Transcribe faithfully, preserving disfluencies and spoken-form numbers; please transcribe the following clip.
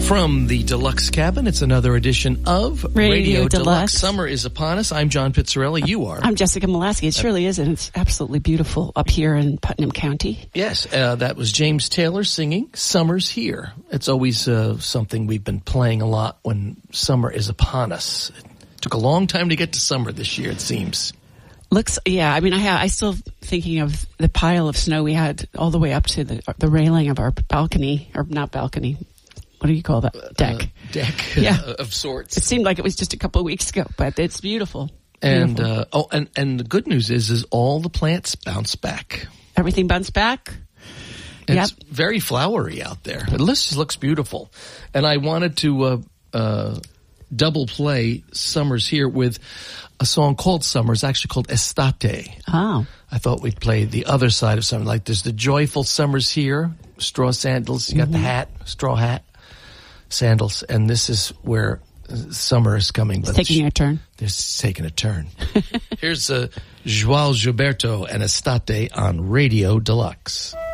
From the Deluxe Cabin, it's another edition of Radio, Radio Deluxe. Deluxe. Summer is upon us. I'm John Pizzarelli. You are. I'm Jessica Molaski. It surely is, and it's absolutely beautiful up here in Putnam County. Yes, uh, that was James Taylor singing Summer's Here. It's always uh, something we've been playing a lot when summer is upon us. It took a long time to get to summer this year, it seems. Looks, yeah, I mean, I have, I still thinking of the pile of snow we had all the way up to the, the railing of our balcony, or not balcony. What do you call that? Deck. Uh, deck yeah. uh, of sorts. It seemed like it was just a couple of weeks ago, but it's beautiful. And beautiful. Uh, oh, and, and the good news is, is all the plants bounce back. Everything bounced back? It's yep. very flowery out there. It looks, looks beautiful. And I wanted to uh, uh, double play Summer's Here with a song called Summer. It's actually called Estate. Oh. I thought we'd play the other side of summer. Like there's the joyful Summer's Here, straw sandals. You got mm-hmm. the hat, straw hat, sandals. And this is where summer is coming. It's taking a turn. It's taking a turn. Here's uh, João Gilberto and Estate on Radio Deluxe.